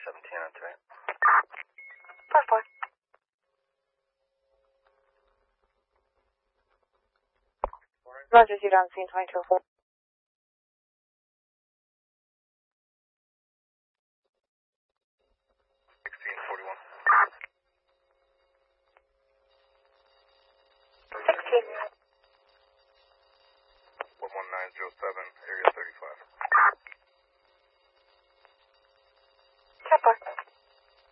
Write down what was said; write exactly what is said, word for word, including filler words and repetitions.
seventeen on three. four four. Roger, you down scene twenty-two oh four. sixteen forty-one. sixteen. one one nine zero seven, area thirty-five. four four.